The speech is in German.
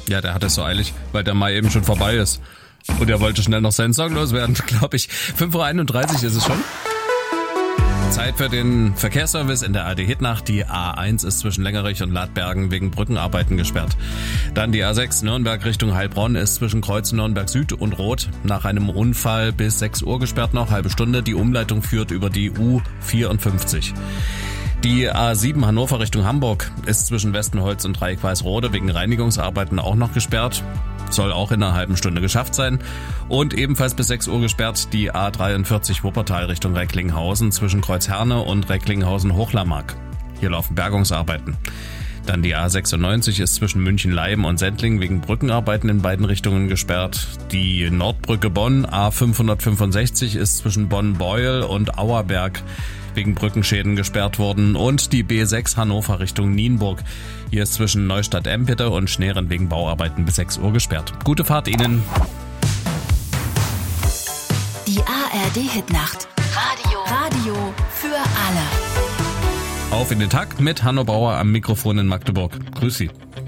Ja, der hat es so eilig, weil der Mai eben schon vorbei ist. Und er wollte schnell noch seinen Song loswerden, glaube ich. 5:31 Uhr ist es schon. Zeit für den Verkehrsservice in der ARD-Hitnacht. Die A1 ist zwischen Längerich und Ladbergen wegen Brückenarbeiten gesperrt. Dann die A6 Nürnberg Richtung Heilbronn ist zwischen Kreuz Nürnberg Süd und Rot nach einem Unfall bis 6 Uhr gesperrt noch, halbe Stunde. Die Umleitung führt über die U54. Die A7 Hannover Richtung Hamburg ist zwischen Westenholz und Dreieck Weißrode wegen Reinigungsarbeiten auch noch gesperrt. Soll auch in einer halben Stunde geschafft sein. Und ebenfalls bis 6 Uhr gesperrt die A43 Wuppertal Richtung Recklinghausen zwischen Kreuzherne und Recklinghausen-Hochlamag. Hier laufen Bergungsarbeiten. Dann die A96 ist zwischen München-Leim und Sendling wegen Brückenarbeiten in beiden Richtungen gesperrt. Die Nordbrücke Bonn A565 ist zwischen Bonn-Beuel und Auerberg wegen Brückenschäden gesperrt worden. Und die B6 Hannover Richtung Nienburg. Hier ist zwischen Neustadt-Empede und Schneren wegen Bauarbeiten bis 6 Uhr gesperrt. Gute Fahrt Ihnen. Die ARD-Hitnacht. Radio für alle. Auf in den Tag mit Hanno Bauer am Mikrofon in Magdeburg. Grüß Sie.